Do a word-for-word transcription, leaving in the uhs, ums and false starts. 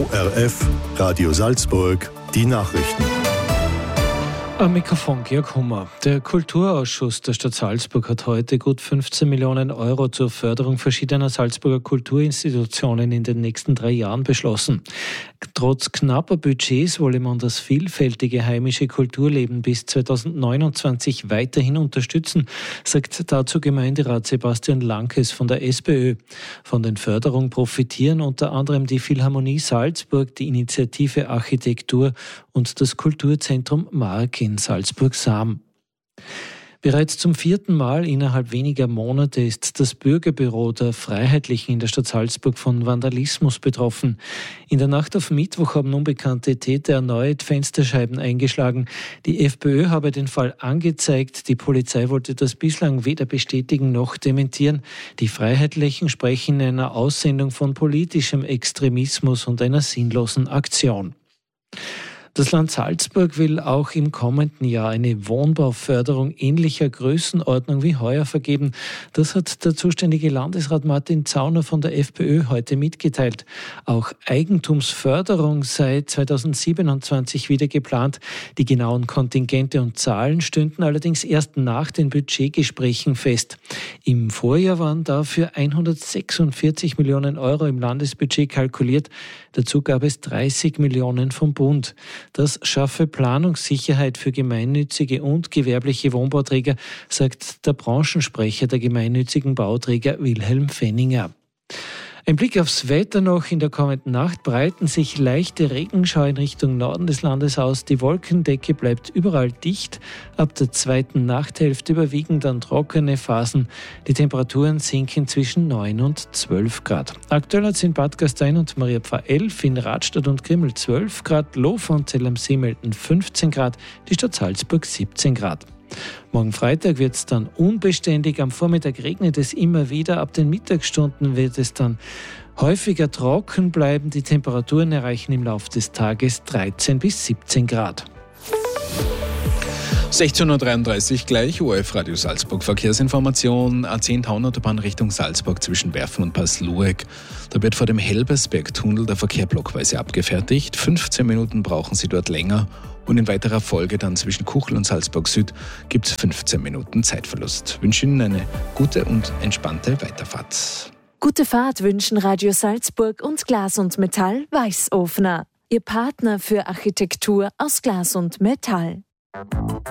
O R F, Radio Salzburg, die Nachrichten. Am Mikrofon Georg Hummer. Der Kulturausschuss der Stadt Salzburg hat heute gut fünfzehn Millionen Euro zur Förderung verschiedener Salzburger Kulturinstitutionen in den nächsten drei Jahren beschlossen. Trotz knapper Budgets wolle man das vielfältige heimische Kulturleben bis zweitausendneunundzwanzig weiterhin unterstützen, sagt dazu Gemeinderat Sebastian Lankes von der SPÖ. Von den Förderungen profitieren unter anderem die Philharmonie Salzburg, die Initiative Architektur und das Kulturzentrum Mark in Salzburg-Sam. Bereits zum vierten Mal innerhalb weniger Monate ist das Bürgerbüro der Freiheitlichen in der Stadt Salzburg von Vandalismus betroffen. In der Nacht auf Mittwoch haben unbekannte Täter erneut Fensterscheiben eingeschlagen. Die FPÖ habe den Fall angezeigt. Die Polizei wollte das bislang weder bestätigen noch dementieren. Die Freiheitlichen sprechen in einer Aussendung von politischem Extremismus und einer sinnlosen Aktion. Das Land Salzburg will auch im kommenden Jahr eine Wohnbauförderung ähnlicher Größenordnung wie heuer vergeben. Das hat der zuständige Landesrat Martin Zauner von der FPÖ heute mitgeteilt. Auch Eigentumsförderung sei zweitausendsiebenundzwanzig wieder geplant. Die genauen Kontingente und Zahlen stünden allerdings erst nach den Budgetgesprächen fest. Im Vorjahr waren dafür hundertsechsundvierzig Millionen Euro im Landesbudget kalkuliert. Dazu gab es dreißig Millionen vom Bund. Das schaffe Planungssicherheit für gemeinnützige und gewerbliche Wohnbauträger, sagt der Branchensprecher der gemeinnützigen Bauträger Wilhelm Fenninger. Ein Blick aufs Wetter noch. In der kommenden Nacht breiten sich leichte Regenschauer in Richtung Norden des Landes aus. Die Wolkendecke bleibt überall dicht. Ab der zweiten Nachthälfte überwiegen dann trockene Phasen. Die Temperaturen sinken zwischen neun und zwölf Grad. Aktuell hat es in Bad Gastein und Mariapfarr elf, in Radstadt und Grimmel zwölf Grad, Lof und Zell am See melden fünfzehn Grad, die Stadt Salzburg siebzehn Grad. Morgen Freitag wird es dann unbeständig. Am Vormittag regnet es immer wieder. Ab den Mittagsstunden wird es dann häufiger trocken bleiben. Die Temperaturen erreichen im Laufe des Tages dreizehn bis siebzehn Grad. sechzehn Uhr dreiunddreißig gleich, O R F Radio Salzburg. Verkehrsinformation, A zehn Taunautobahn Richtung Salzburg zwischen Werfen und Paslueck. Da wird vor dem Helbersberg-Tunnel der Verkehr blockweise abgefertigt. fünfzehn Minuten brauchen Sie dort länger. Und in weiterer Folge dann zwischen Kuchel und Salzburg Süd gibt es fünfzehn Minuten Zeitverlust. Ich wünsche Ihnen eine gute und entspannte Weiterfahrt. Gute Fahrt wünschen Radio Salzburg und Glas und Metall Weißofner. Ihr Partner für Architektur aus Glas und Metall.